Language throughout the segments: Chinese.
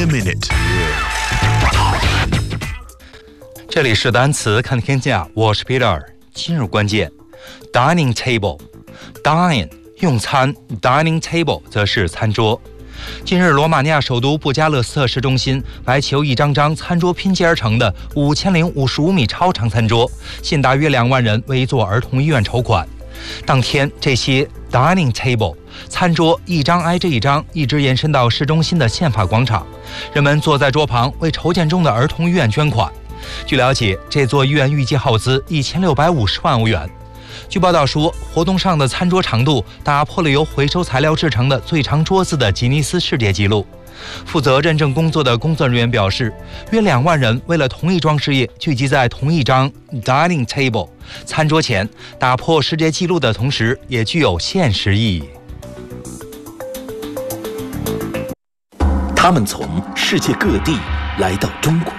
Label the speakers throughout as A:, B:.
A: a minute。
B: 这里是单词看天下，我是 Peter。今日关键 ：dining table。dine 用餐 ，dining table 则是餐桌。近日，罗马尼亚首都布加勒斯特市中心白漆由一张张餐桌拼接而成的5055米超长餐桌，吸引大约2万人为一座儿童医院筹款。当天，这些 dining table 餐桌一张挨着一张，一直延伸到市中心的宪法广场，人们坐在桌旁为筹建中的儿童医院捐款。据了解，这座医院预计耗资1650万欧元。据报道说，活动上的餐桌长度打破了由回收材料制成的最长桌子的吉尼斯世界纪录。负责认证工作的工作人员表示，约2万人为了同一桩事业聚集在同一张 dining table 餐桌前，打破世界纪录的同时，也具有现实意义。
C: 他们从世界各地来到中国。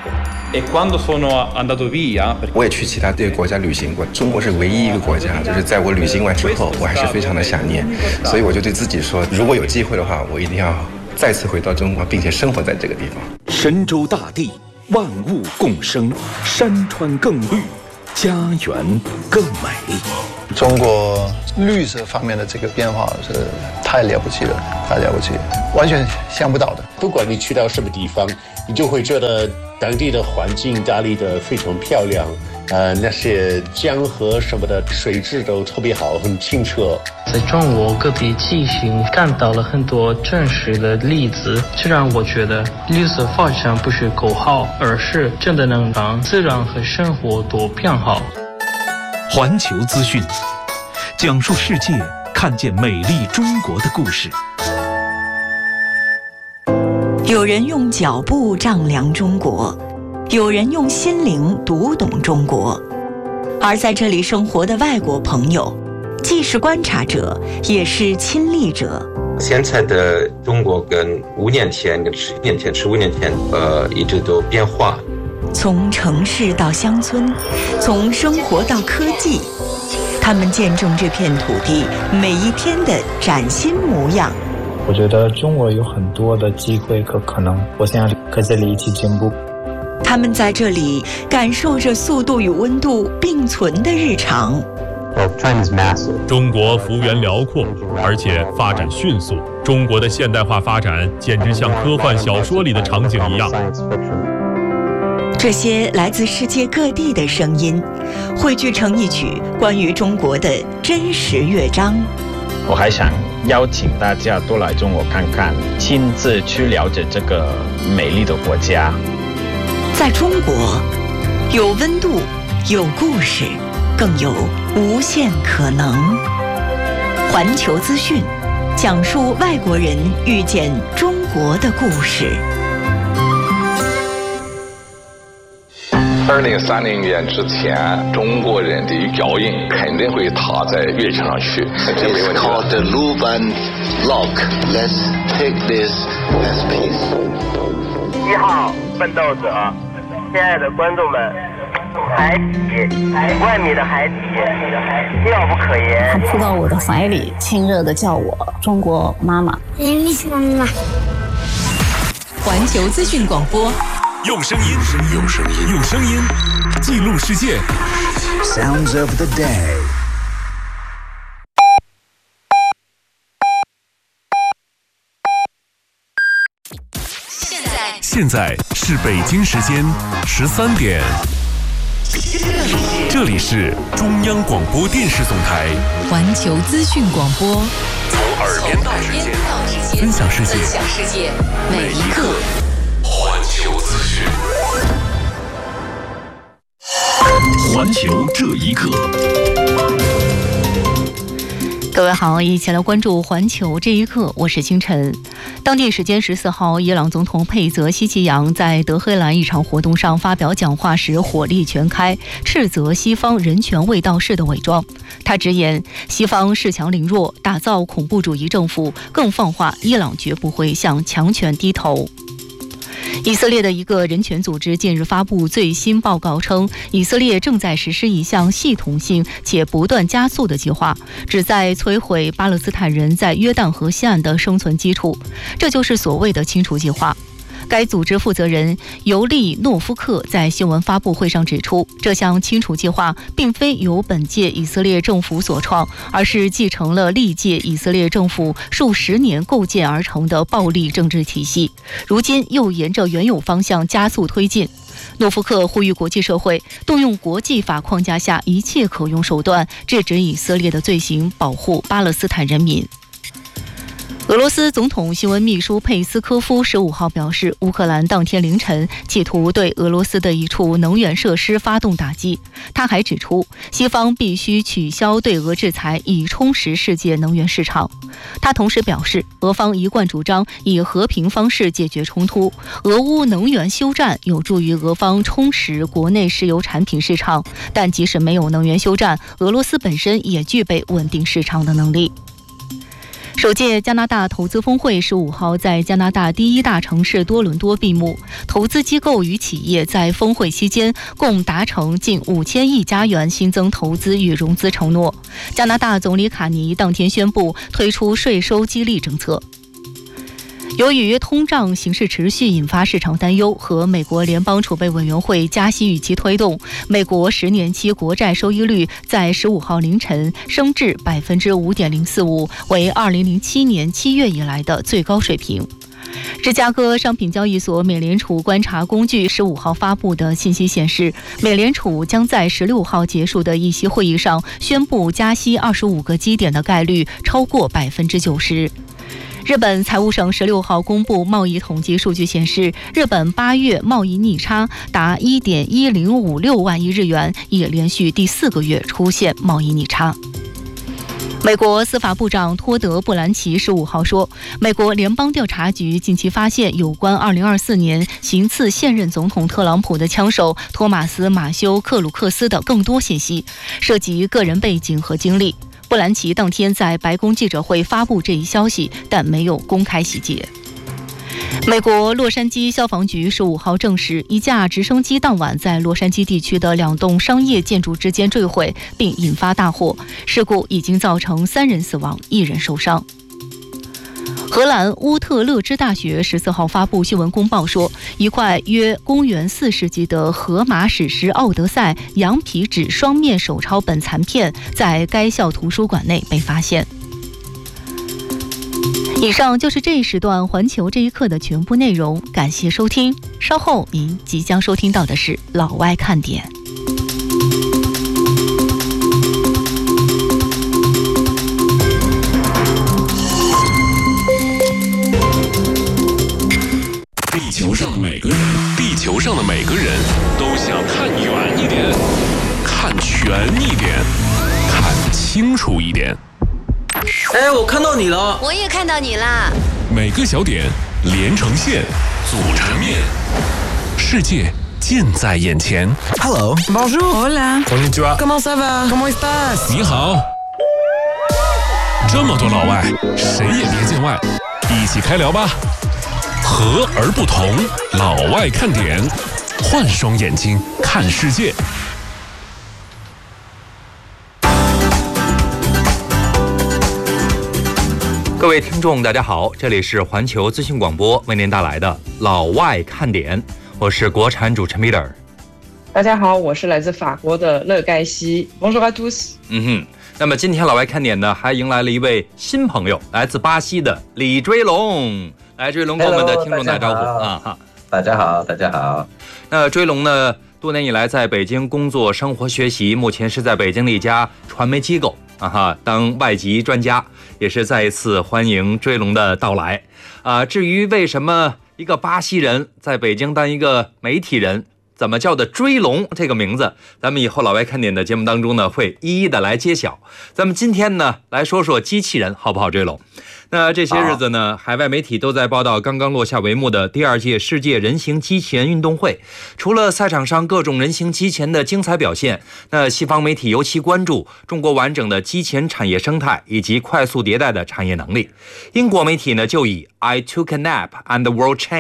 D: 我也去其他的国家旅行过，中国是唯一一个国家，就是在我旅行完之后，我还是非常的想念，所以我就对自己说，如果有机会的话，我一定要再次回到中国，并且生活在这个地方。
C: 神州大地，万物共生，山川更绿，家园更美。
E: 中国绿色方面的这个变化是太了不起了，太了不起了，完全想不到的。
F: 不管你去到什么地方，你就会觉得当地的环境打理得非常漂亮，那些江河什么的水质都特别好，很清澈。
G: 在中国各地进行看到了很多真实的例子，这让我觉得绿色发展不是口号，而是真的能让自然和生活都变好。
A: 环球资讯，讲述世界看见美丽中国的故事。
H: 有人用脚步丈量中国，有人用心灵读懂中国。而在这里生活的外国朋友，既是观察者，也是亲历者。
I: 现在的中国跟5年前、跟10年前、15年前，一直都变化。
H: 从城市到乡村，从生活到科技，他们见证这片土地每一天的崭新模样。
J: 我觉得中国有很多的机会和可能，我想和这里一起进步。
H: 他们在这里感受着速度与温度并存的日常。
K: 中国幅员辽阔，而且发展迅速。中国的现代化发展简直像科幻小说里的场景一样。
H: 这些来自世界各地的声音，汇聚成一曲关于中国的真实乐章。
L: 我还想邀请大家多来中国看看，亲自去了解这个美丽的国家。
H: 在中国，有温度，有故事，更有无限可能。环球资讯，讲述外国人遇见中国的故事。
M: 2030年之前，中国人的脚印肯定会踏在月球上去，这没问题。It's called the Luban Log. Let's take this as peace.
N: 1号奋斗者，亲爱的观众们，海底，5万米的海底，妙不可言。
O: 他扑到我的怀里，亲热地叫我中国妈妈。
P: 妈妈。
H: 环球资讯广播。
A: 用声音记录世界。
C: Sounds of the day。
A: 现在是北京时间13点。这里是中央广播电视总台
H: 环球资讯广播，
A: 从耳边到指尖，分享世界每一刻。环球资讯，环球这一刻。
Q: 各位好，一起来关注环球这一刻，我是清晨。当地时间14号，伊朗总统佩泽希奇扬在德黑兰一场活动上发表讲话时火力全开，斥责西方人权卫道士的伪装。他直言，西方恃强凌弱，打造恐怖主义政府，更放话伊朗绝不会向强权低头。以色列的一个人权组织近日发布最新报告称，以色列正在实施一项系统性且不断加速的计划，旨在摧毁巴勒斯坦人在约旦河西岸的生存基础，这就是所谓的清除计划。 该组织负责人尤利诺夫克在新闻发布会上指出，这项清除计划并非由本届以色列政府所创，而是继承了历届以色列政府数十年构建而成的暴力政治体系，如今又沿着原有方向加速推进。诺夫克呼吁国际社会动用国际法框架下一切可用手段，制止以色列的罪行，保护巴勒斯坦人民。俄罗斯总统新闻秘书佩斯科夫15号表示，乌克兰当天凌晨企图对俄罗斯的一处能源设施发动打击。他还指出，西方必须取消对俄制裁，以充实世界能源市场。他同时表示，俄方一贯主张以和平方式解决冲突，俄乌能源休战有助于俄方充实国内石油产品市场，但即使没有能源休战，俄罗斯本身也具备稳定市场的能力。首届加拿大投资峰会15号在加拿大第一大城市多伦多闭幕，投资机构与企业在峰会期间共达成近5000亿加元新增投资与融资承诺。加拿大总理卡尼当天宣布推出税收激励政策。由于通胀形势持续引发市场担忧和美国联邦储备委员会加息预期推动，美国10年期国债收益率在15号凌晨升至 5.045%， 为2007年7月以来的最高水平。芝加哥商品交易所美联储观察工具15号发布的信息显示，美联储将在16号结束的议息会议上宣布加息25个基点的概率超过 90%。日本财务省16号公布贸易统计数据显示，日本8月贸易逆差达 1.1056 万亿日元，也连续第4个月出现贸易逆差。美国司法部长托德·布兰奇15号说，美国联邦调查局近期发现有关2024年行刺现任总统特朗普的枪手托马斯·马修·克鲁克斯的更多信息，涉及个人背景和经历。布兰奇当天在白宫记者会发布这一消息，但没有公开细节。美国洛杉矶消防局15号证实，一架直升机当晚在洛杉矶地区的2栋商业建筑之间坠毁，并引发大火。事故已经造成3人死亡，1人受伤。荷兰乌特勒支大学14号发布新闻公报说，一块约公元4世纪的荷马史诗《奥德赛》羊皮纸双面手抄本残片在该校图书馆内被发现。以上就是这一时段环球这一刻的全部内容，感谢收听。稍后您即将收听到的是老外看点。
A: 地球上的每个人都想看远一点，看全一点，看清楚一点。
P: 哎，我看到你了，
R: 我也看到你啦。
A: 每个小点连成线，组成面，世界近在眼前。
P: Hello, bonjour,
S: hola,
A: konnichiwa,
S: comment ça va, comment estás？
A: 你好。这么多老外，谁也别见外，一起开聊吧。和而不同，老外看点，换双眼睛看世界。
B: 各位听众大家好，这里是环球资讯广播为您带来的老外看点，我是国产主持人 Peter。
T: 大家好，我是来自法国的乐盖西。 Bonjour à tous。
B: 那么今天老外看点呢，还迎来了一位新朋友，来自巴西的李追龙。来，追龙跟我们的听众打招呼啊！
U: 大家好，大家好。
B: 那追龙呢，多年以来在北京工作、生活、学习，目前是在北京的一家传媒机构当外籍专家，也是再一次欢迎追龙的到来至于为什么一个巴西人在北京当一个媒体人，怎么叫的追龙这个名字，咱们以后老外看点的节目当中呢，会一一的来揭晓。咱们今天呢，来说说机器人，好不好？追龙。那这些日子呢，海外媒体都在报道刚刚落下帷幕的第2届世界人形机器人运动会。除了赛场上各种人形机器人的精彩表现，那西方媒体尤其关注中国完整的机器人产业生态以及快速迭代的产业能力。英国媒体呢就以 I took a nap and the world changed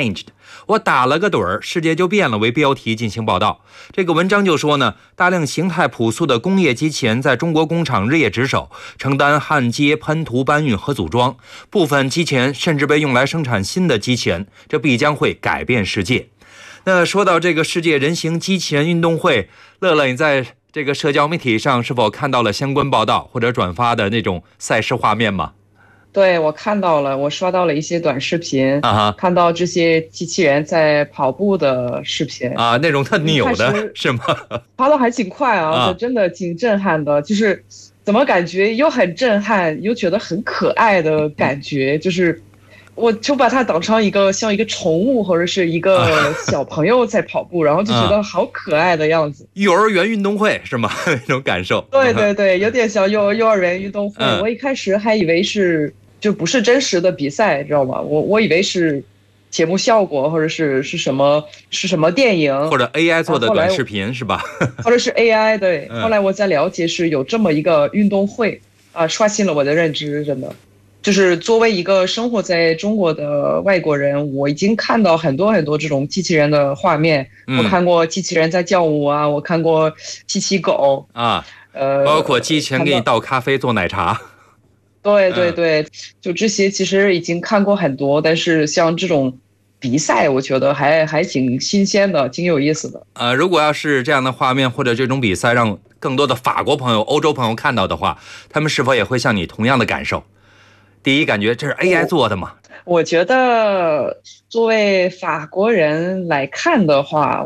B: 我打了个盹儿，世界就变了为标题进行报道。这个文章就说呢，大量形态朴素的工业机器人在中国工厂日夜值守，承担焊接、喷涂、搬运和组装，部分机器人甚至被用来生产新的机器人，这必将会改变世界。那说到这个世界人形机器人运动会，乐乐你在这个社交媒体上是否看到了相关报道或者转发的那种赛事画面吗？
T: 对，我看到了，我刷到了一些短视频，看到这些机器人在跑步的视频
B: 啊，那种特扭的是吗？
T: 跑得还挺快啊，真的挺震撼的，就是怎么感觉又很震撼，又觉得很可爱的感觉，就是我就把它当成像一个宠物或者是一个小朋友在跑步，然后就觉得好可爱的样子。
B: 幼儿园运动会是吗？那种感受。
T: 对对对，有点像幼儿园运动会。我一开始还以为就不是真实的比赛，知道吗？我以为是节目效果，或者是什么电影，
B: 或者 AI 做的短视频是吧？
T: 或者是 AI 对。后来我才了解是有这么一个运动会啊，刷新了我的认知，真的。就是作为一个生活在中国的外国人，我已经看到很多很多这种机器人的画面。我看过机器人在叫舞啊，我看过机器狗
B: 啊，包括机器人给你倒咖啡、做奶茶。
T: 对对对，就这些其实已经看过很多，但是像这种比赛，我觉得还挺新鲜的，挺有意思的。
B: 如果要是这样的画面或者这种比赛让更多的法国朋友、欧洲朋友看到的话，他们是否也会像你同样的感受？第一感觉这是 AI 做的吗？
T: 我觉得作为法国人来看的话，